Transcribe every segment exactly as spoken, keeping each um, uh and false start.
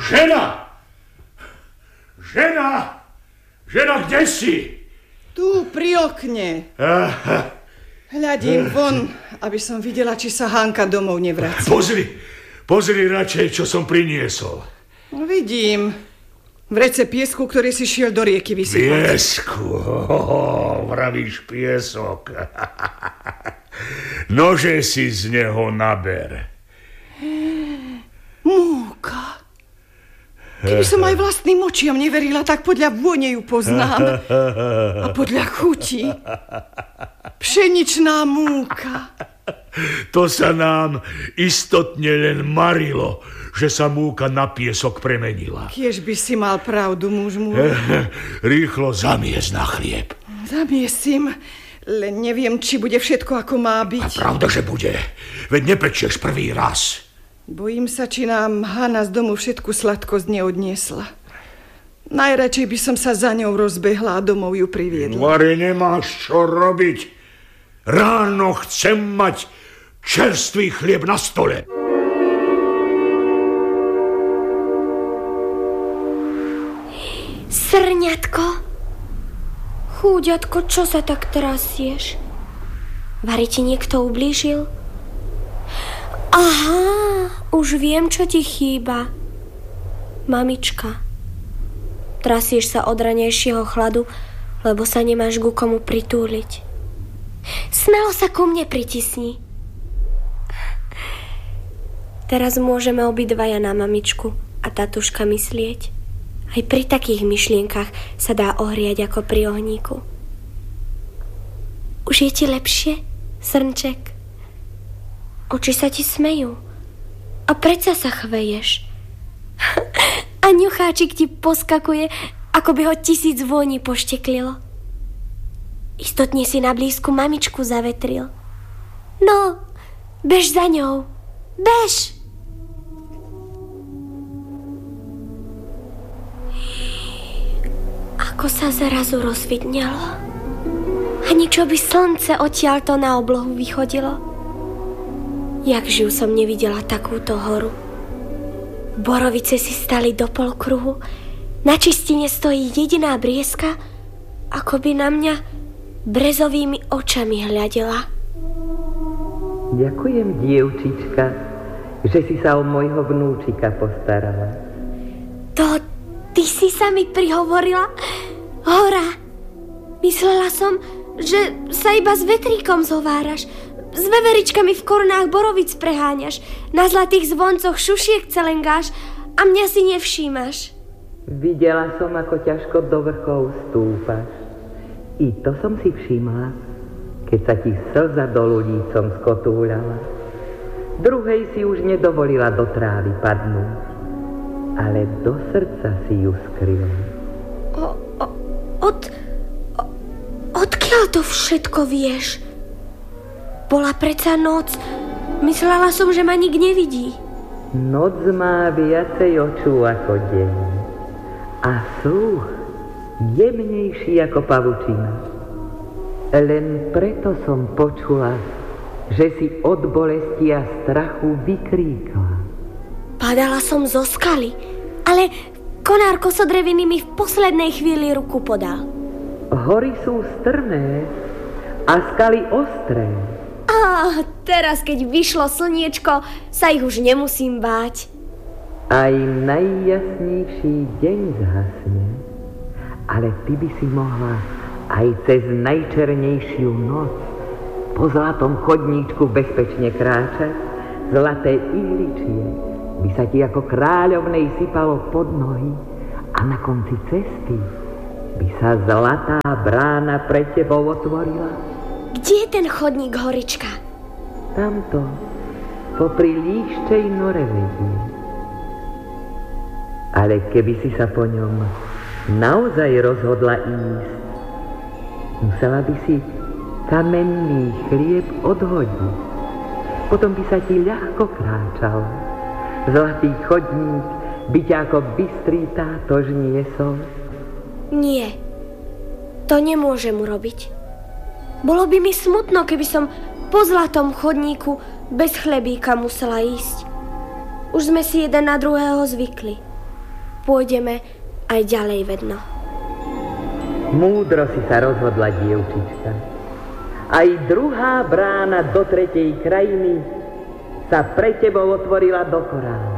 Žena! Žena! Žena, kde si? Tu, pri okne. Aha. Hľadím von, aby som videla, či sa Hánka domov nevracia. Pozri, pozri radšej, čo som priniesol. No, vidím. Vrece piesku, ktorý si šiel do rieky vysypať. Piesku? Oh, vravíš piesok. Nože si z neho naber. Múka. Keby som aj vlastným očiam neverila, tak podľa vône ju poznám. A podľa chuti. Pšeničná múka. To sa nám istotne len marilo, že sa múka na piesok premenila. Kiež by si mal pravdu, muž môj. Rýchlo zamiesť na chlieb. Zamiesím, len neviem, či bude všetko, ako má byť. A pravda, že bude. Veď nepečieš prvý raz. Bojím sa, či nám Hana z domu všetku sladkosť neodniesla. Najradšej by som sa za ňou rozbehla a domov ju priviedla. Vare, nemáš čo robiť. Ráno chcem mať čerstvý chlieb na stole. Srňatko, chúďatko, čo sa tak trasieš? Vari ti niekto ublížil? Aha, už viem, čo ti chýba. Mamička, trasieš sa od ranejšieho chladu, lebo sa nemáš ku komu pritúliť. Smelo sa ku mne pritisni. Teraz môžeme obidvaja na mamičku a tatuška myslieť. Aj pri takých myšlienkach sa dá ohriať ako pri ohníku. Už je ti lepšie, srnček? Oči sa ti smejú. A predsa sa chveješ. A ňucháčik ti poskakuje, ako by ho tisíc vôni pošteklilo. Istotne si na blízku mamičku zavetril. No, bež za ňou. Bež! Ako sa zrazu rozvidnelo. Ani čo by slnce odtiaľto na oblohu vychodilo. Jakživ som nevidela takúto horu. Borovice si stali do polkruhu, na čistine stojí jediná brieska, ako by na mňa brezovými očami hľadela. Ďakujem, dievčička, že si sa o môjho vnúčika postarala. To ty si sa mi prihovorila? Hora, myslela som, že sa iba s vetríkom zováraš. S veveričkami v korunách borovic preháňaš, na zlatých zvoncoch šušiek celengáš a mňa si nevšímaš. Videla som, ako ťažko do vrchov stúpaš. I to som si všimla, keď sa ti slza dolu lícom skotúľala. Druhej si už nedovolila do trávy padnúť, ale do srdca si ju skryla. O, o, od... O, odkiaľ to všetko vieš? Bola predsa noc. Myslela som, že ma nik nevidí. Noc má viacej očú ako deň. A sluch jemnejší ako pavučina. Len preto som počula, že si od bolesti a strachu vykríkla. Padala som zo skaly, ale konár kosodreviny mi v poslednej chvíli ruku podal. Hory sú strmé a skaly ostré. Á, teraz, keď vyšlo slniečko, sa ich už nemusím báť. Aj najjasnejší deň zhasne, ale ty by si mohla aj cez najčernejšiu noc po zlatom chodníčku bezpečne kráčať. Zlaté ihličie by sa ti ako kráľovnej sypalo pod nohy a na konci cesty by sa zlatá brána pre tebou otvorila. Kde je ten chodník, horička? Tamto, popri líščej nore vedie. Ale keby si sa po ňom naozaj rozhodla ísť, musela by si kamenný chlieb odhodiť. Potom by sa ti ľahko kráčal. Zlatý chodník by ťa ako bystrý tátož niesol. Nie, to nemôžem urobiť. Bolo by mi smutno, keby som po zlatom chodníku bez chlebíka musela ísť. Už sme si jeden na druhého zvykli. pôjdeme aj ďalej vedno. Múdro si sa rozhodla, dievčička. Aj druhá brána do tretej krajiny sa pre tebou otvorila do Koránu.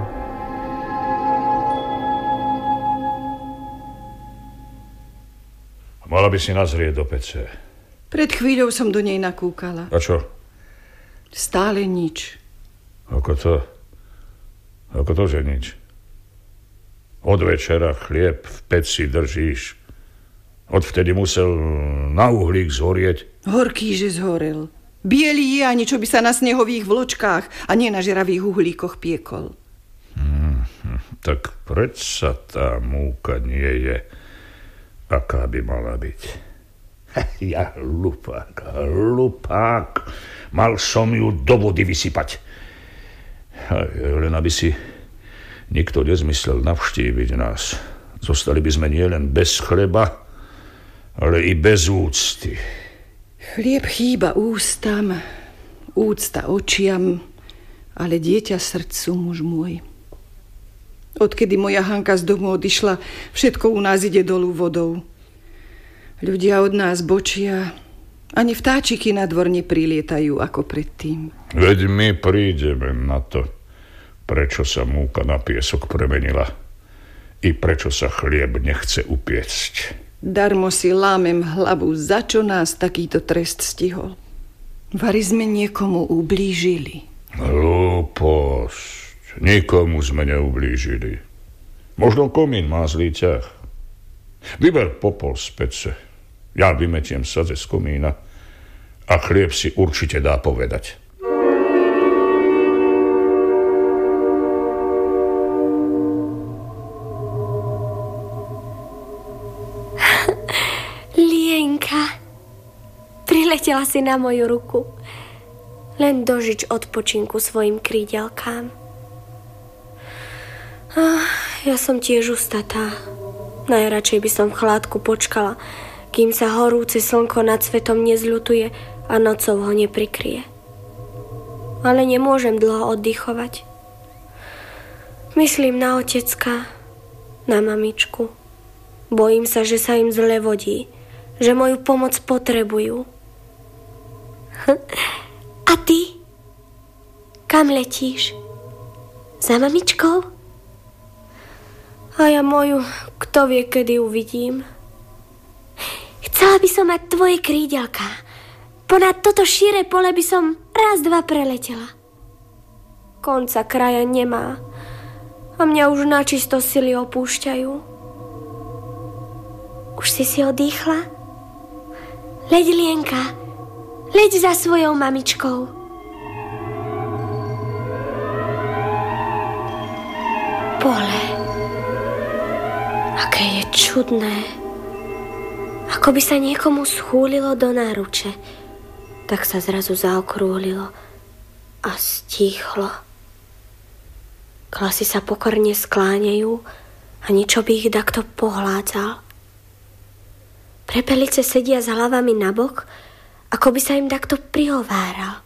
Mala by si nazrieť do pece. Pred chvíľou som do nej nakúkala. A čo? Stále nič. Ako to? Ako to, že nič? Od večera chlieb v peci držíš. Odvtedy musel na uhlík zhorieť. Horký, že zhorel. Bielý je, ani čo by sa na snehových vločkách a nie na žeravých uhlíkoch piekol. Hmm, tak predsa tá múka nie je, aká by mala byť. Ja hlupák, hlupák. Mal som ju do vody vysypať. Len aby si nikto nezmyslel navštíviť nás. Zostali by sme nielen bez chleba, ale i bez úcty. Chlieb chýba ústam, úcta očiam, ale dieťa srdcu, muž môj. Odkedy moja Hanka z domu odišla, všetko u nás ide dolu vodou. Ľudia od nás bočia, ani vtáčiky na dvor neprilietajú ako predtým. Veď my prídeme na to, prečo sa múka na piesok premenila i prečo sa chlieb nechce upiecť. Darmo si lámem hlavu, za čo nás takýto trest stihol. Vari sme niekomu ublížili. Hlúposť. Nikomu sme neublížili. Možno komín má zlý ťah. Vyber popol z pece. Ja vymetiem sadze z komína a chlieb si určite dá povedať. Lienka, priletela si na moju ruku. Len dožič odpočinku svojim krídelkám. Ah, ja som tiež ustatá. Najradšej by som v chládku počkala, kým sa horúce slnko nad svetom nezľutuje a nocou ho neprikrie. Ale nemôžem dlho oddychovať. Myslím na otecka, na mamičku. Bojím sa, že sa im zle vodí, že moju pomoc potrebujú. A ty? Kam letíš? Za mamičkou? A ja moju, kto vie, kedy uvidím. Chcela by som mať tvoje krídelka. Ponad toto šíre pole by som raz, dva preletela. Konca kraja nemá a mňa už načisto sily opúšťajú. Už si si odýchla? Leď, Lienka, leď za svojou mamičkou. Pole. Aké je čudné. Ako by sa niekomu schúlilo do náruče. Tak sa zrazu zaokrúhlilo a stíchlo. Klasy sa pokorne skláňajú a ničo by ich takto pohládzal. Prepelice sedia s hlavami nabok, ako by sa im takto prihováral.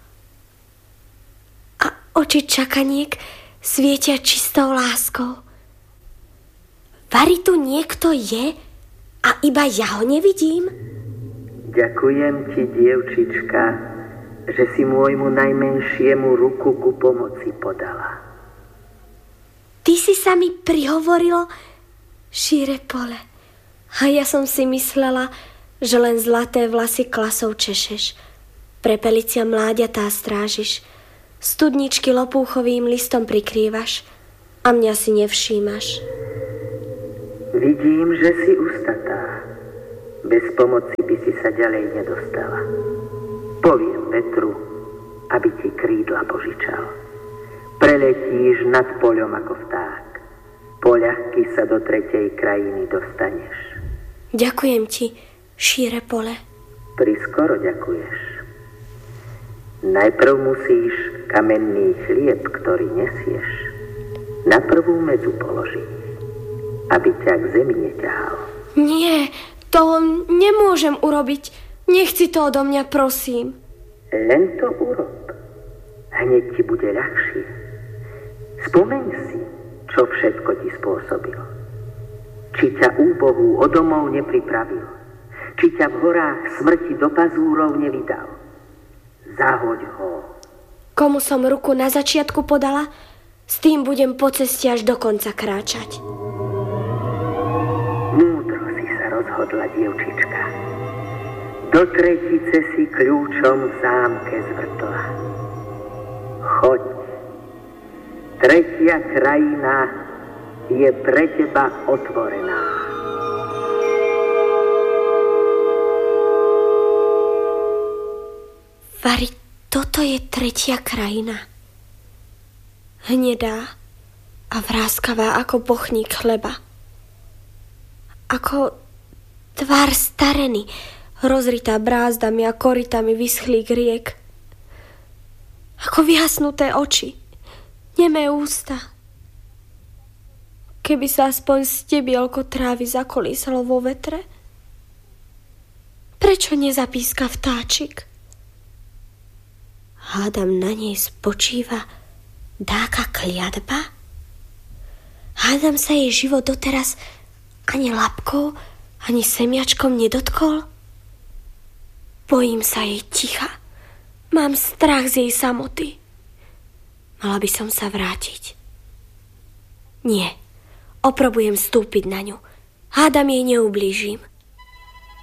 A oči čakaniek svietia čistou láskou. Vari tu niekto je a iba ja ho nevidím? Ďakujem ti, dievčička, že si môjmu najmenšiemu ruku ku pomoci podala. Ty si sa mi prihovorilo, šíre pole. A ja som si myslela, že len zlaté vlasy klasou češeš, prepelicia mláďatá strážiš, studničky lopúchovým listom prikrývaš a mňa si nevšímaš. Vidím, že si ustatá. Bez pomoci by si sa ďalej nedostala. Poviem vetru, aby ti krídla požičal. Preletíš nad poľom ako vták. Poľahky sa do tretej krajiny dostaneš. Ďakujem ti, šíre pole. Priskoro ďakuješ. Najprv musíš kamenný chlieb, ktorý nesieš, na prvú medzu položiť, aby ťa k zemi neťahal. Nie, to nemôžem urobiť. Nechci to odo mňa, prosím. Len to urob. Hneď ti bude ľahšie. Spomeň si, čo všetko ti spôsobil. či ťa úbohú o domov nepripravil, či ťa v horách smrti do pazúrov nevydal. Zahoď ho. Komu som ruku na začiatku podala, s tým budem po ceste až do konca kráčať. Múdro si sa rozhodla, dievčička. Do tretice si kľúčom v zámke zvrtla. Choď. Tretia krajina je pre teba otvorená. Vari, toto je tretia krajina. Hnedá a vráskavá ako bochník chleba. Ako tvár starený, rozritá brázdami a korytami vyschlých riek. Ako vyhasnuté oči, nemé ústa. Keby sa aspoň stebielko trávy zakolísalo vo vetre. Prečo nezapíska vtáčik? Hádam, na nej spočíva dáka kliatba? Hádam, sa jej život doteraz ani labkou, ani semiačkom nedotkol? Bojím sa jej ticha. Mám strach z jej samoty. Mala by som sa vrátiť. Nie, oprobujem vstúpiť na ňu. Hádam, jej neublížim.